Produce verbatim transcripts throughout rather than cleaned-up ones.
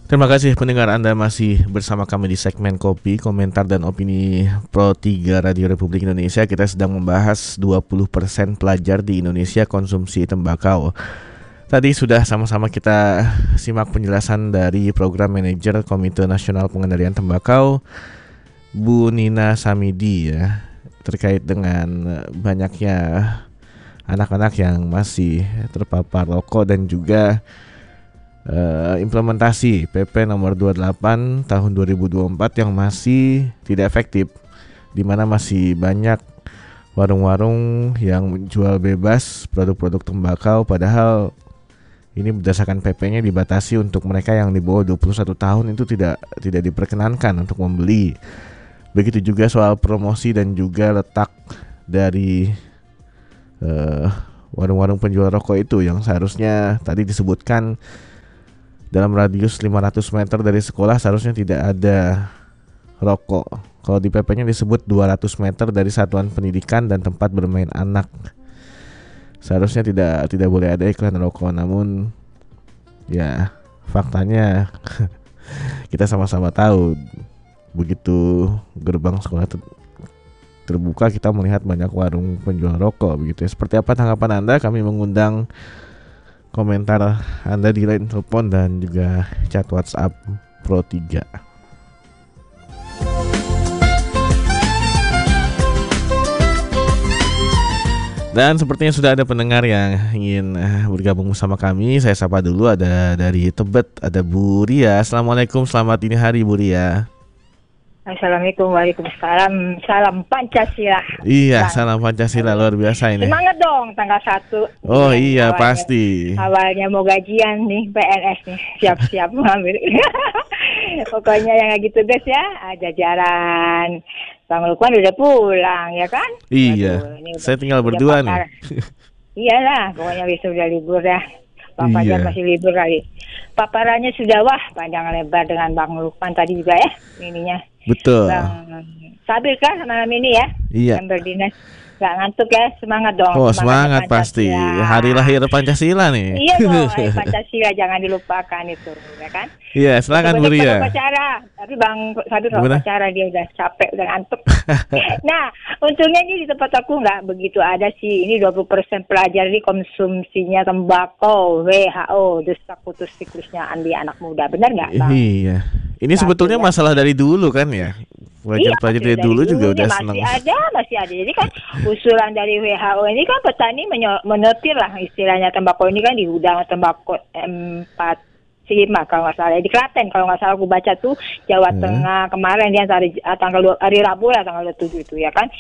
Terima kasih pendengar, Anda masih bersama kami di segmen Kopi, Komentar dan Opini Pro tiga Radio Republik Indonesia. Kita sedang membahas dua puluh persen pelajar di Indonesia konsumsi tembakau. Tadi sudah sama-sama kita simak penjelasan dari Program Manajer Komite Nasional Pengendalian Tembakau, Bu Nina Samidi, ya, terkait dengan banyaknya anak-anak yang masih terpapar rokok dan juga Uh, implementasi P P nomor dua puluh delapan tahun dua ribu dua puluh empat yang masih tidak efektif, di mana masih banyak warung-warung yang menjual bebas produk-produk tembakau, padahal ini berdasarkan P P-nya dibatasi untuk mereka yang di bawah dua puluh satu tahun itu tidak tidak diperkenankan untuk membeli. Begitu juga soal promosi dan juga letak dari uh, warung-warung penjual rokok itu yang seharusnya tadi disebutkan dalam radius lima ratus meter dari sekolah seharusnya tidak ada rokok. Kalau di P P-nya disebut dua ratus meter dari satuan pendidikan dan tempat bermain anak. Seharusnya tidak tidak boleh ada iklan rokok. Namun ya faktanya kita sama-sama tahu, begitu gerbang sekolah ter- terbuka kita melihat banyak warung penjual rokok begitu ya. Seperti apa tanggapan Anda? Kami mengundang komentar Anda di line telepon dan juga chat WhatsApp Pro tiga. Dan sepertinya sudah ada pendengar yang ingin bergabung bersama kami. Saya sapa dulu, ada dari Tebet, ada Bu Ria. Assalamualaikum, selamat dini hari Bu Ria. Assalamualaikum, waalaikumsalam, salam Pancasila. Iya, salam Pancasila, luar biasa ini. Semangat dong tanggal satu. Oh ya, iya, awalnya, pasti. Awalnya mau gajian nih, P N S nih, siap-siap mengambil. Pokoknya yang lagi tugas ya, ada jalan. Bang Lukman udah pulang, ya kan? Iya, Aduh, saya tinggal berdua nih. Iyalah, pokoknya besok udah libur ya. Pak Fajar Iya. masih libur kali. Paparannya sudah wah panjang lebar dengan Bang Lukman tadi juga ya, ininya. Betul. Bang Sabil kan malam ini ya? Iya. Yang berdinas. Gak ngantuk ya, semangat dong. Oh, semangat pasti. Hari lahir Pancasila nih. Iya dong, hari Pancasila jangan dilupakan itu, ya kan? Iya, silakan Bu Ria. Upacara, tapi Bang Sabil kalau upacara dia udah capek, udah ngantuk. Nah, untungnya ini di tempat aku nggak begitu ada sih. Ini dua puluh persen pelajar ini konsumsinya tembakau, W H O, desak putus siklusnya di anak muda. Benar nggak, Bang? Iya. Ini sebetulnya masalah dari dulu kan ya. Pelajar-pelajar iya, dari dulu juga udah masih senang. Masih ada, masih ada. Jadi kan usulan dari W H O ini kan petani menyo- menetir lah istilahnya tembakau ini kan di gudang tembakau empat lima kalau nggak salah di Klaten, kalau nggak salah aku baca tuh Jawa hmm. Tengah kemarin dia hari tanggal dua, hari Rabu lah tanggal dua puluh tujuh itu ya kan.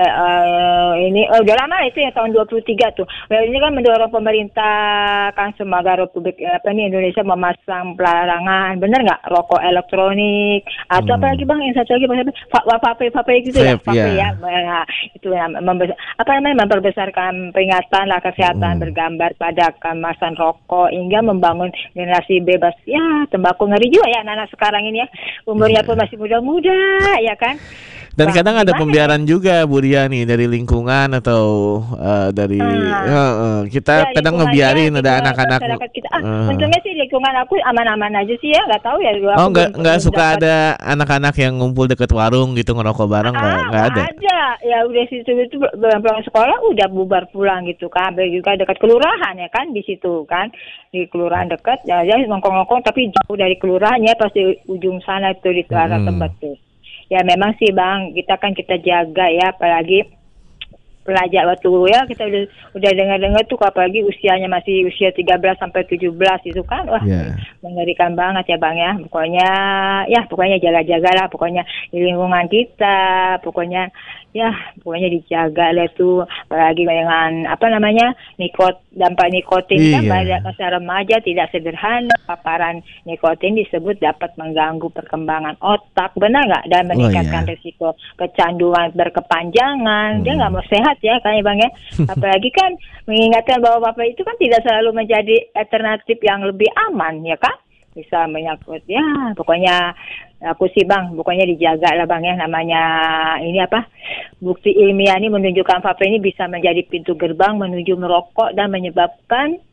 Uh, ini oh, udah lama itu ya tahun dua puluh tiga tuh. Well, ini kan mendorong pemerintah kan semoga Republik apa nih Indonesia memasang pelarangan, bener nggak, rokok elektronik atau hmm. apalagi Bang yang satu lagi Bang vape vape gitu ya, vape ya. Nah, itu ya, membesar, apa namanya memperbesarkan peringatan lah kesehatan hmm. bergambar pada kemasan rokok hingga membangun generasi bebas. Ya, tembakau ngeri juga ya anak-anak sekarang ini ya. Umurnya pun masih muda-muda, ya kan? Dan Bang, kadang ada pembiaran ya? juga Bu Ria nih dari lingkungan atau uh, dari ah. uh, uh, kita ya, kadang ngebiarin ada anak-anak. Ah, uh. Untungnya sih lingkungan aku aman-aman aja sih ya, nggak tahu ya. Oh nggak nggak suka dapat. Ada anak-anak yang ngumpul deket warung gitu ngerokok bareng nggak ah, nggak ada. Ada ya udah situ itu pulang sekolah udah bubar pulang gitu kan, juga dekat kelurahan ya kan di situ kan di kelurahan dekat ya, ya ngongkong-ngongkong tapi jauh dari kelurahannya pasti ujung sana itu di arah hmm. tempat tuh. Ya memang sih Bang, kita kan kita jaga ya, apalagi pelajar waktu ya kita udah udah dengar-dengar tuh apalagi usianya masih usia tiga belas sampai tujuh belas itu kan wah yeah. mengerikan banget ya Bang ya. Pokoknya ya pokoknya jaga-jagalah pokoknya di lingkungan kita, pokoknya ya pokoknya dijaga lah tuh, apalagi dengan apa namanya nikot dampak nikotin iya. kan pada masa remaja tidak sederhana. Paparan nikotin disebut dapat mengganggu perkembangan otak, benar nggak, dan meningkatkan oh, iya. risiko kecanduan berkepanjangan. hmm. Dia nggak mau sehat ya kayaknya Bang ya. Apalagi kan mengingatkan bahwa bapak itu kan tidak selalu menjadi alternatif yang lebih aman ya kan, bisa menyangkut ya pokoknya aku sih Bang, pokoknya dijaga lah Bang ya, namanya ini apa, bukti ilmiah ini menunjukkan vape ini bisa menjadi pintu gerbang menuju merokok dan menyebabkan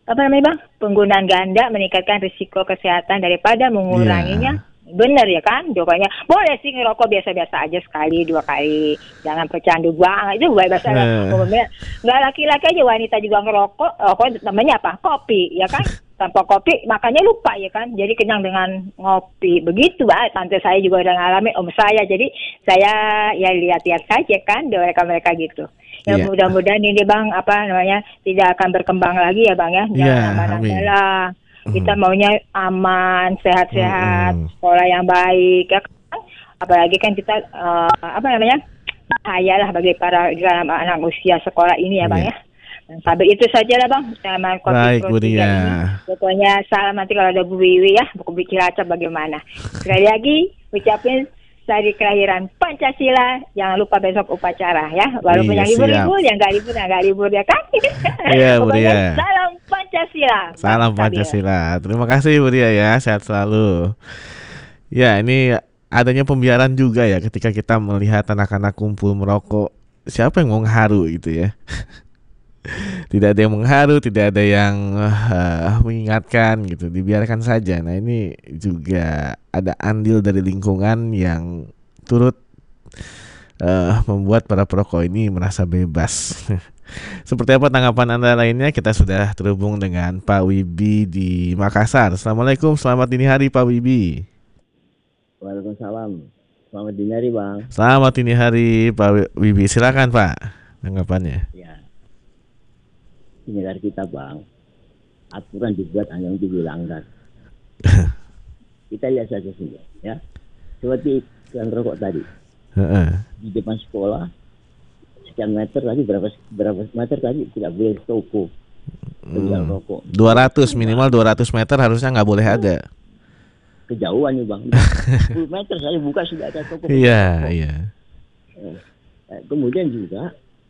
apa namanya bang, penggunaan ganda meningkatkan risiko kesehatan daripada menguranginya. Yeah. Bener ya kan, jawabannya boleh sih ngerokok biasa-biasa aja sekali dua kali, jangan pecandu banget itu biasa. Umumnya nggak laki-laki aja, wanita juga ngerokok, rokok namanya apa, kopi ya kan, tanpa kopi makanya lupa ya kan, jadi kenyang dengan ngopi begitu. Bah, tante saya juga udah ngalami, om saya, jadi saya ya lihat-lihat saja kan mereka-mereka gitu. Ya yeah. Mudah-mudahan ini bang apa namanya tidak akan berkembang lagi ya bang ya, jangan yeah, nambah-nambah lah. Kita maunya aman, sehat-sehat, mm. sekolah yang baik, ya kan? Apalagi kan kita uh, apa namanya bahaya lah bagi para anak usia sekolah ini ya bang yeah. ya. Sampai itu saja lah bang. Sama baik Bu Ria. Pokoknya salam nanti kalau ada Bu Wiwi ya, buku bikin acap bagaimana. Sekali lagi ucapin hari kelahiran Pancasila, jangan lupa besok upacara ya. Walaupun iya, yang libur-libur, yang nggak libur, yang nggak libur ya kan. Iya Bu Ria. Salam Pancasila. Salam Pancasila. Terima kasih Bu Ria ya, sehat selalu. Ya ini adanya pembiaran juga ya ketika kita melihat anak-anak kumpul merokok. Siapa yang mau ngaruh gitu ya? Tidak ada yang mengharu, tidak ada yang uh, mengingatkan gitu, dibiarkan saja. Nah ini juga ada andil dari lingkungan yang turut uh, membuat para perokok ini merasa bebas. Seperti apa tanggapan Anda lainnya? Kita sudah terhubung dengan Pak Wibi di Makassar. Assalamualaikum, selamat dini hari Pak Wibi. Waalaikumsalam, selamat dini hari Bang. Selamat dini hari Pak Wibi, silakan Pak tanggapannya. Ya. Di negara kita Bang, aturan dibuat hanya untuk dilanggar. Kita lihat saja sih ya, seperti yang rokok tadi. Uh-uh. Di depan sekolah sekian meter tadi, berapa berapa meter tadi tidak boleh toko penjual hmm. rokok. dua ratus minimal dua ratus meter harusnya nggak boleh ada. Kejauhan nih Bang, sepuluh meter saya buka sudah ada toko. Iya iya. Eh, kemudian juga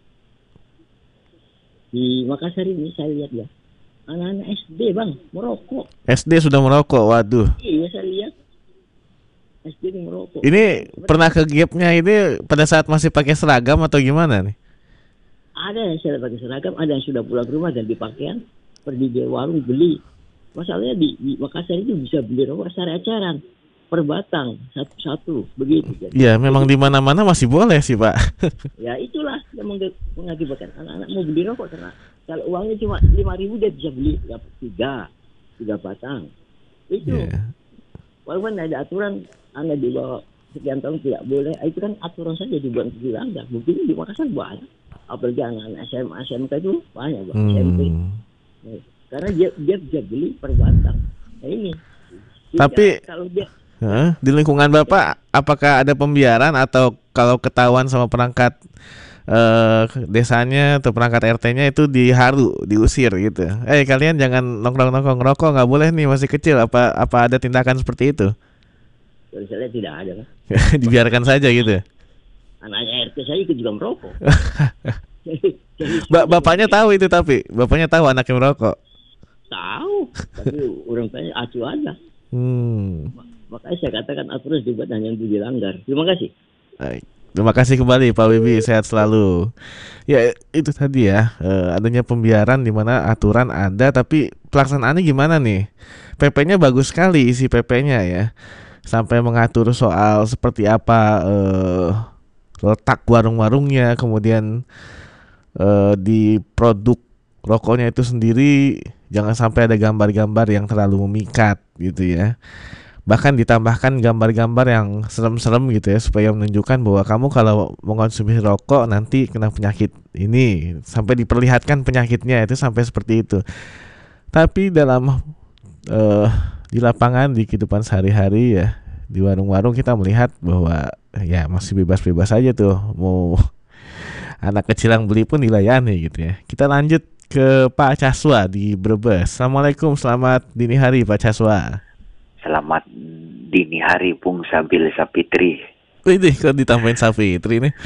di Makassar ini saya lihat ya, anak-anak S D Bang merokok. S D sudah merokok, waduh. Iya saya lihat S D merokok. Ini pernah ke gapnya ini pada saat masih pakai seragam atau gimana nih? Ada yang sudah pakai seragam, ada yang sudah pulang ke rumah dan di pakaian, pergi di warung beli. Masalahnya di, di Makassar itu bisa beli rokok secara eceran, per batang satu-satu begitu. Iya, memang di mana-mana masih boleh sih Pak. Ya itulah yang mengakibatkan anak-anak mau beli rokok karena kalau uangnya cuma lima ribu dia bisa beli tiga tiga batang. Itu yeah. Walaupun ada aturan anak di bawah sekian tahun tidak boleh, itu kan aturan saja dibuat untuk dilanggar. Mungkin di Makassar banyak, apalagi anak-anak S M A S M K itu banyak Bang. Hmm. S M P. Nah, karena dia dia bisa beli per batang. Nah ini. Tapi kalau dia Huh? Di lingkungan Bapak apakah ada pembiaran atau kalau ketahuan sama perangkat uh, desanya atau perangkat R T-nya itu diharu, diusir gitu? Eh kalian jangan nongkrong-nongkrong ngerokok, nggak boleh nih masih kecil. Apa apa ada tindakan seperti itu? Saya tidak ada kan. Dibiarkan saja gitu. Anaknya R T saya ikut juga merokok. ba- bapaknya tahu itu tapi bapaknya tahu anaknya merokok. Tahu, tapi orang tanya acuh aja. Hmm. Makanya saya katakan aturan dibuat hanya untuk dilanggar. Terima kasih. Baik. Terima kasih kembali Pak Wibi, sehat selalu. Ya itu tadi ya, eh, adanya pembiaran di mana aturan ada tapi pelaksanaannya gimana nih? P P-nya bagus sekali isi P P-nya ya, sampai mengatur soal seperti apa eh, letak warung-warungnya, kemudian eh, di produk rokoknya itu sendiri jangan sampai ada gambar-gambar yang terlalu memikat gitu ya. Bahkan ditambahkan gambar-gambar yang serem-serem gitu ya, supaya menunjukkan bahwa kamu kalau mengonsumsi rokok nanti kena penyakit ini, sampai diperlihatkan penyakitnya itu sampai seperti itu. Tapi dalam uh, di lapangan, di kehidupan sehari-hari ya, di warung-warung kita melihat bahwa ya masih bebas-bebas aja tuh, mau anak kecil yang beli pun dilayani gitu ya. Kita lanjut ke Pak Caswa di Brebes. Assalamualaikum, selamat dini hari Pak Caswa. Selamat dini hari Bung Sabil Sapitri. Ini kok ditambahin Sapitri nih.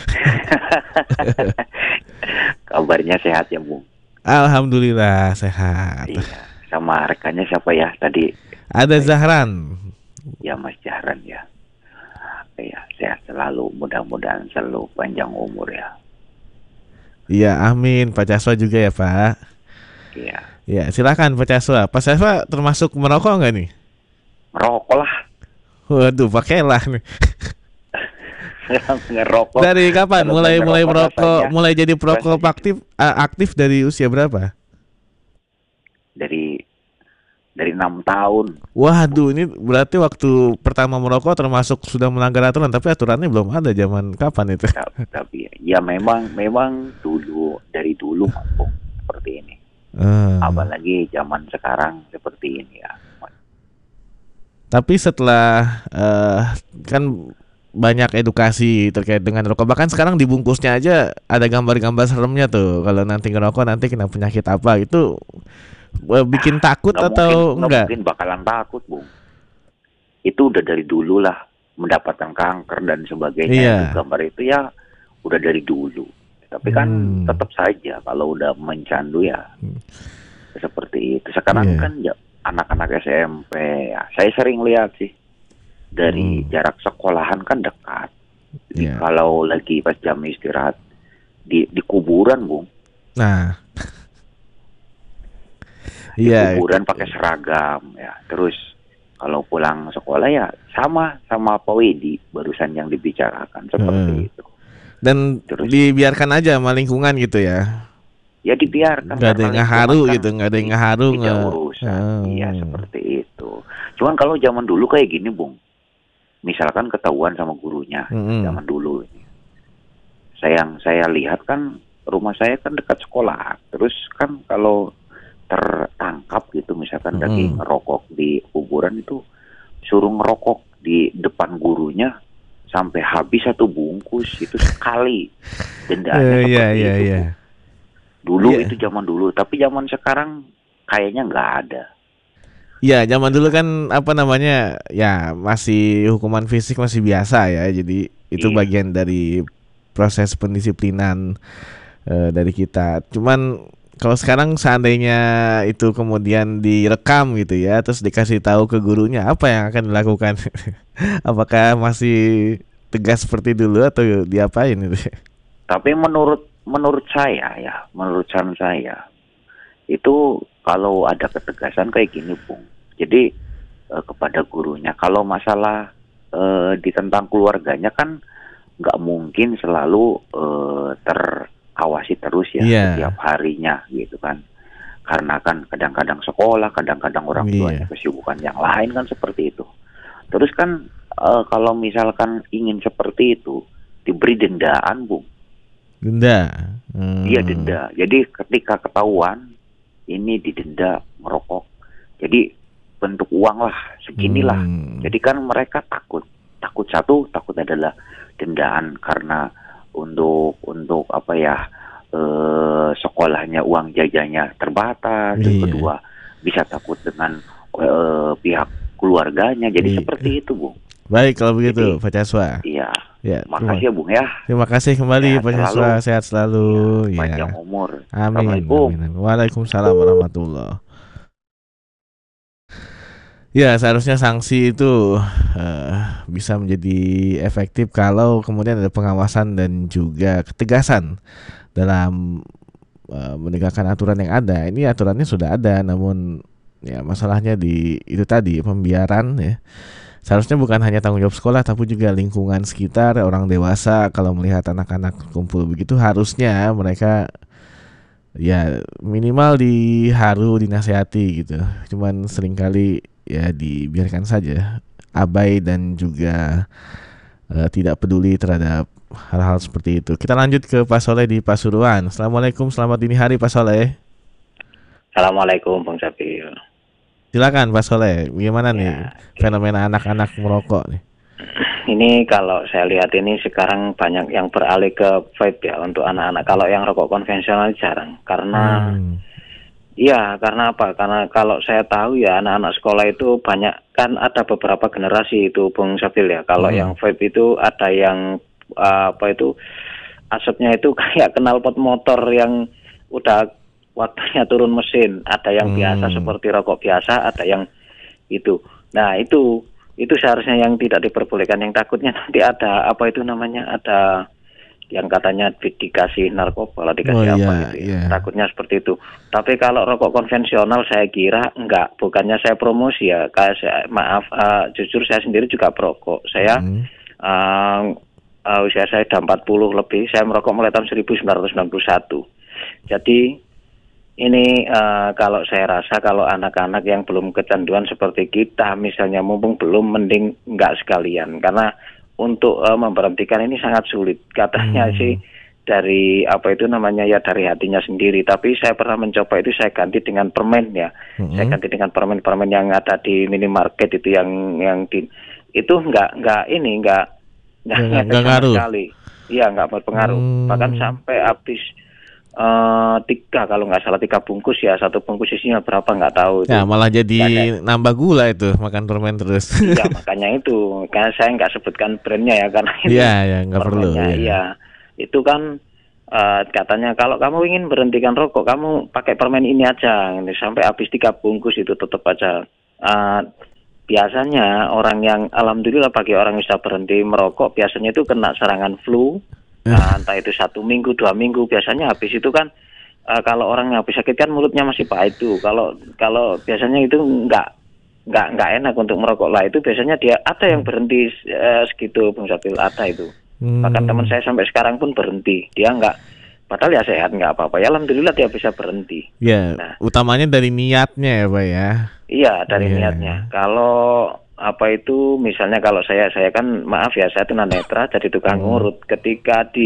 Kabarnya sehat ya Bung? Alhamdulillah sehat. Iya. Sama rekannya siapa ya tadi? Ada Zahran. Ya Mas Zahran ya. Iya, sehat selalu. Mudah-mudahan selalu panjang umur ya. Iya, amin. Pak Caswa juga ya Pak. Iya. Ya, silakan Pak Caswa. Pak Caswa termasuk merokok nggak nih? Merokok lah. Waduh, pakailah nih. Ngerokok. Dari kapan? Kalau Mulai nggak mulai ngerokok merokok, rasanya- mulai jadi perokok rasanya- aktif a- aktif dari usia berapa? Dari dari enam tahun. Waduh, ini berarti waktu pertama merokok termasuk sudah melanggar aturan, tapi aturannya belum ada zaman kapan itu? Ta- Tapi ya memang memang dulu dari dulu Bung, seperti ini. Eh, Apalagi zaman sekarang seperti ini ya. Tapi setelah eh, kan banyak edukasi terkait dengan rokok, bahkan sekarang dibungkusnya aja ada gambar-gambar seremnya tuh. Kalau nanti ngerokok nanti kena penyakit apa itu, eh, bikin takut Nggak atau mungkin, nggak enggak? mungkin bakalan takut, Bung. Itu udah dari dulu lah, mendapatkan kanker dan sebagainya. Iya. Itu gambar itu ya udah dari dulu. Tapi kan Hmm. tetap saja kalau udah mencandu ya seperti itu. Sekarang Iya. kan ya anak-anak S M P ya, saya sering lihat sih dari Hmm. jarak sekolahan kan dekat. Jadi Iya. kalau lagi pas jam istirahat di di kuburan, Bung. Nah, Di iya. kuburan pakai seragam ya. Terus kalau pulang sekolah ya sama sama Pak Wedi barusan yang dibicarakan seperti Heeh. itu. Dan Terus- dibiarkan aja sama lingkungan gitu ya. Ya dibiarkan. Nggak ada karena yang ngaharu lingkungan gitu, nggak ada yang ngaharu, tidak nggak- urusan. Oh. Iya seperti itu. Cuman kalau zaman dulu kayak gini, Bung. Misalkan ketahuan sama gurunya Mm-mm. zaman dulu ini. Saya yang saya lihat kan rumah saya kan dekat sekolah. Terus kan kalau tertangkap gitu misalkan Mm-mm. lagi ngerokok di kuburan itu suruh ngerokok di depan gurunya sampai habis satu bungkus itu sekali. Dendanya Eh, seperti Iya iya itu. iya. Bu. Dulu Iya. itu zaman dulu, tapi zaman sekarang kayaknya nggak ada. Ya, zaman dulu kan apa namanya, ya masih hukuman fisik masih biasa ya. Jadi itu Iya. bagian dari proses pendisiplinan eh, dari kita. Cuman kalau sekarang seandainya itu kemudian direkam gitu ya, terus dikasih tahu ke gurunya, apa yang akan dilakukan? Apakah masih tegas seperti dulu atau diapain itu? Tapi menurut menurut saya ya, menurut saran saya itu kalau ada ketegasan kayak gini, Bung. Jadi eh, kepada gurunya, kalau masalah eh, di tentang keluarganya kan nggak mungkin selalu eh, terawasi terus ya Iya. setiap harinya gitu kan. Karena kan kadang-kadang sekolah, kadang-kadang orang tuanya Iya. kesibukan yang lain kan seperti itu. Terus kan eh, kalau misalkan ingin seperti itu diberi dendaan, Bung. Denda. Hmm. Iya denda. Jadi ketika ketahuan ini didenda merokok. Jadi bentuk uang lah seginilah. Hmm. Jadi kan mereka takut. Takut satu, takut adalah dendaan karena untuk untuk apa ya eh, sekolahnya uang jajannya terbatas. Yang Iya. kedua bisa takut dengan eh, pihak keluarganya. Jadi Iya. seperti itu, Bung. Baik kalau begitu, Jadi- Pak Caswa. Iya. Ya, Makasih ya, Bung ya. terima kasih kembali Sehat Pak Caswa, selalu. sehat selalu. Iya, Ya. Panjang umur. Amin. Assalamualaikum. Amin. Waalaikumsalam warahmatullahi. Ya, seharusnya sanksi itu eh, bisa menjadi efektif kalau kemudian ada pengawasan dan juga ketegasan dalam eh, menegakkan aturan yang ada. Ini aturannya sudah ada, namun ya masalahnya di itu tadi pembiaran ya. Seharusnya bukan hanya tanggung jawab sekolah, tapi juga lingkungan sekitar, orang dewasa kalau melihat anak-anak kumpul begitu harusnya mereka ya minimal diharu, dinasehati gitu. Cuman seringkali ya dibiarkan saja, abai dan juga eh, tidak peduli terhadap hal-hal seperti itu. Kita lanjut ke Pak Soleh di Pasuruan. Assalamualaikum, selamat dini hari Pak Soleh. Assalamualaikum Bang Sabil. Silakan Pak Soleh, bagaimana nih Ya, fenomena anak-anak merokok nih? Ini kalau saya lihat ini sekarang banyak yang beralih ke vape ya untuk anak-anak. Kalau yang rokok konvensional jarang. Karena Hmm. iya, karena apa? Karena kalau saya tahu ya anak-anak sekolah itu banyak kan ada beberapa generasi itu Bang Sabil ya. Kalau Hmm. yang vape itu ada yang uh, apa itu asapnya itu kayak knalpot motor yang udah waktunya turun mesin. Ada yang Hmm. biasa seperti rokok biasa, ada yang itu. Nah, itu itu seharusnya yang tidak diperbolehkan. Yang takutnya nanti ada apa itu namanya? Ada yang katanya di- dikasih narkoba lah, dikasih Oh, apa iya, gitu ya. iya. Takutnya seperti itu. Tapi kalau rokok konvensional saya kira enggak, bukannya saya promosi ya. Kayak saya, maaf, uh, jujur saya sendiri juga perokok. Saya Hmm. uh, uh, usia saya sudah empat puluh lebih. Saya merokok mulai tahun seribu sembilan ratus sembilan puluh satu. Jadi ini uh, kalau saya rasa kalau anak-anak yang belum kecanduan seperti kita, misalnya mumpung belum, mending enggak sekalian, karena untuk uh, memberhentikan ini sangat sulit. Katanya Hmm. sih dari apa itu namanya ya dari hatinya sendiri. Tapi saya pernah mencoba itu, saya ganti dengan permen ya. Hmm. Saya ganti dengan permen-permen yang ada di minimarket itu, yang yang di itu enggak enggak ini enggak enggak Nggak- ngefek nggak sama ngaruh? sekali. Iya, enggak berpengaruh. Hmm. Bahkan sampai habis eh tiga, kalau nggak salah tiga bungkus ya, satu bungkus isinya berapa nggak tahu itu. Ya malah jadi Nggak nambah gula itu makan permen terus. Iya, makanya itu, karena saya nggak sebutkan brandnya ya, karena itu Iya, ya nggak perlu. permennya. Ya. Iya, itu kan eh, katanya kalau kamu ingin berhentikan rokok, kamu pakai permen ini aja, ini sampai habis tiga bungkus itu tetap aja. Eh, biasanya orang yang, alhamdulillah bagi orang yang sudah berhenti merokok, biasanya itu kena serangan flu. Nah, entah itu satu minggu, dua minggu, biasanya habis itu kan uh, kalau orang yang habis sakit kan mulutnya masih pahit tuh. Kalau kalau biasanya itu nggak nggak nggak enak untuk merokok lah. Itu biasanya dia ada yang berhenti uh, segitu, Bung Sabil, ada itu. Hmm. Bahkan teman saya sampai sekarang pun berhenti. Dia nggak, padahal ya sehat, nggak apa-apa. Ya alhamdulillah dia bisa berhenti. Ya, Nah. utamanya dari niatnya ya, Pak ya. Iya, dari Iya. niatnya. Kalau apa itu, misalnya kalau saya saya kan maaf ya, saya tunanetra, jadi tukang Hmm. urut. Ketika di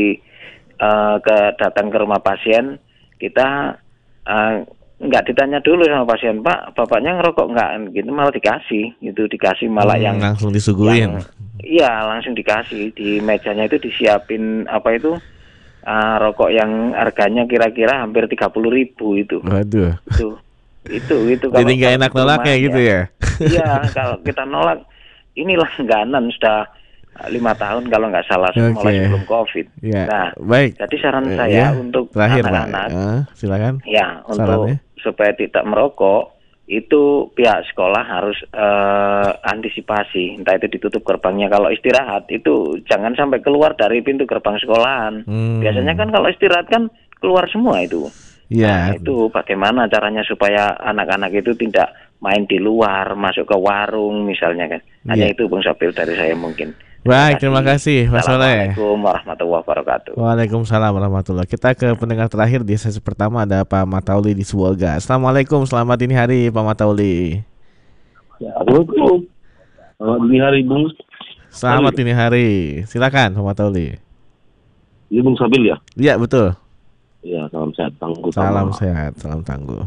eh, ke datang ke rumah pasien, kita eh, nggak ditanya dulu sama pasien, Pak, bapaknya ngerokok nggak, gitu, malah dikasih, gitu, dikasih malah Hmm, yang langsung disuguhin. yang- iya, langsung dikasih. Di mejanya itu disiapin apa itu eh, rokok yang harganya kira-kira hampir tiga puluh ribu itu. Waduh. Itu itu itu Jadi nggak enak di nolaknya rumah gitu ya. Iya, kalau kita nolak, ini langganan sudah lima tahun kalau nggak salah, Oke. mulai sebelum COVID. Ya, Nah, baik. jadi saran Eh, saya ya, untuk terakhir, Pak. anak-anak, Eh, silakan. ya untuk Sarannya? supaya tidak merokok, itu pihak sekolah harus eh, antisipasi, entah itu ditutup gerbangnya. Kalau istirahat itu jangan sampai keluar dari pintu gerbang sekolahan. Hmm. Biasanya kan kalau istirahat kan keluar semua itu. Ya. Nah, itu bagaimana caranya supaya anak-anak itu tidak main di luar, masuk ke warung misalnya kan. Hanya Iya. itu Bung Sabil dari saya mungkin. Baik, terima kasih, Pak Soleh. Assalamualaikum warahmatullahi wabarakatuh. Waalaikumsalam warahmatullahi. Kita ke pendengar terakhir di sesi pertama, ada Pak Matauli di Sibolga. Assalamualaikum, selamat dini hari Pak Matauli. Assalamualaikum. Selamat dini hari, Bung. Selamat dini hari. Silakan Pak Matauli. Ini Bung Sabil ya? Iya, betul. Iya, salam sehat, tangguh. Salam sama- sehat, salam tangguh.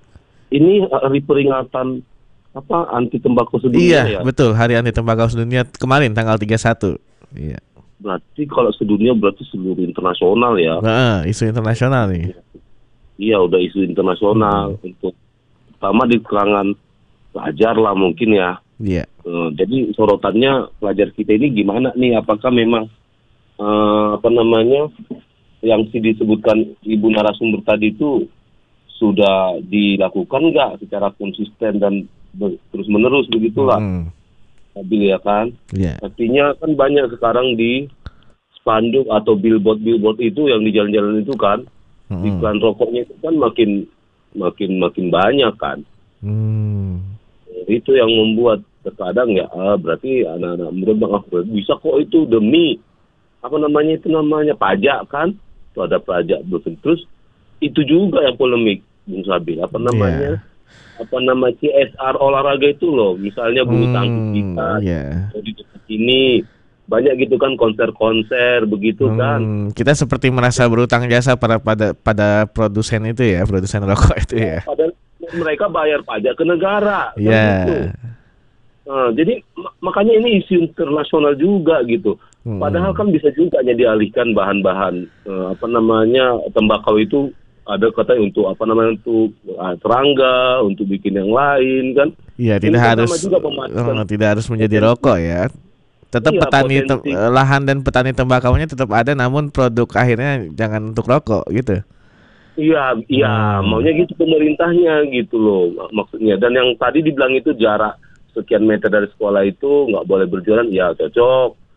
Ini hari peringatan apa anti tembakau sedunia Iya, ya? betul. Hari anti tembakau sedunia kemarin tanggal tiga puluh satu. Iya. Berarti kalau sedunia berarti seluruh internasional ya? Nah, isu internasional nih. Iya, udah isu internasional untuk pertama di kalangan pelajar lah mungkin ya. Iya. Eh, jadi sorotannya pelajar kita ini gimana nih? Apakah memang eh, apa namanya yang si disebutkan ibu narasumber tadi itu sudah dilakukan nggak secara konsisten dan ber- terus menerus begitulah, Hmm, Sabil ya kan? Iya. Artinya kan banyak sekarang di spanduk atau billboard-billboard itu yang di jalan-jalan itu kan, Hmm. iklan rokoknya itu kan makin makin makin banyak kan. Hmm. Itu yang membuat terkadang ya ah, berarti anak-anak muda bilang, ah, bisa kok itu demi apa namanya itu namanya pajak kan, itu ada pajak betul. Terus itu juga yang polemik Bung Sabil, apa namanya apa nama C S R olahraga itu loh, misalnya bulu tangkis kita Iya. di dekat sini banyak gitu kan, konser-konser begitu kan. Hmm, kita seperti merasa berutang jasa pada pada pada produsen itu ya, produsen rokok itu ya. Padahal mereka bayar pajak ke negara. kan Iya. gitu. Nah, jadi mak- makanya ini isu internasional juga gitu. Hmm. Padahal kan bisa juga dialihkan bahan-bahan eh, apa namanya tembakau itu ada kata untuk apa namanya untuk eh, serangga, untuk bikin yang lain kan. Iya, Ini tidak kan harus sama juga pemasukan. eh, tidak harus menjadi rokok ya. Tetap Iya, petani tem- potensi. eh, lahan dan petani tembakaunya tetap ada, namun produk akhirnya jangan untuk rokok gitu. Iya, iya, Hmm. maunya gitu pemerintahnya gitu loh mak- maksudnya. Dan yang tadi dibilang itu jarak sekian meter dari sekolah itu nggak boleh berjualan, ya cocok.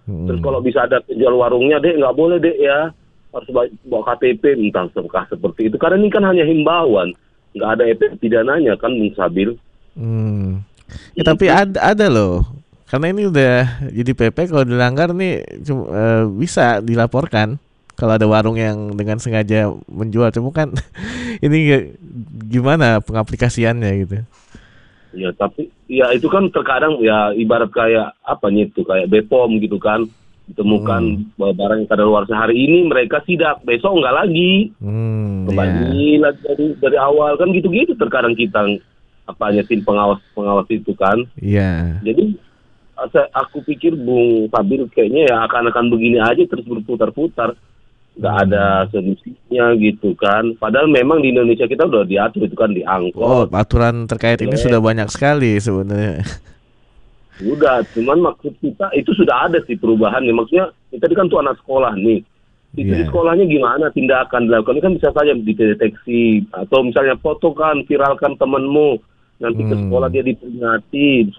Hmm. Terus kalau bisa ada penjual warungnya, dek nggak boleh dek ya, harus bawa K T P, entah seperti itu. Karena ini kan hanya himbauan, nggak ada efek pidananya kan, Bung Sabil. Hmm. Ya, tapi ada, ada loh. Karena ini udah jadi P P, kalau dilanggar nih cuma, uh, bisa dilaporkan kalau ada warung yang dengan sengaja menjual. Cuma kan ini gimana pengaplikasiannya gitu. Ya tapi ya itu kan terkadang ya ibarat kayak apa nih itu kayak B P O M gitu kan, ditemukan hmm. barang yang kadaluarsa hari ini mereka sidak, besok enggak lagi, hmm, kembali yeah. lagi dari, dari awal kan gitu-gitu terkadang kita apanya tim pengawas pengawas itu kan. Iya. Yeah. Jadi aku pikir Bung Sabil kayaknya ya akan-akan begini aja terus berputar-putar. Nggak hmm. ada solusinya gitu kan. Padahal memang di Indonesia kita udah diatur itu kan di angkot. Oh, aturan terkait ini sudah banyak sekali sebenarnya. Udah, cuman maksud kita itu sudah ada sih perubahannya. Maksudnya kita kan tuh anak sekolah nih. Itu yeah. di sekolahnya gimana tindakan dilakukan? Ini kan bisa saja dideteksi. Atau misalnya foto kan, viralkan temanmu. Nanti hmm. ke sekolah dia diperingati.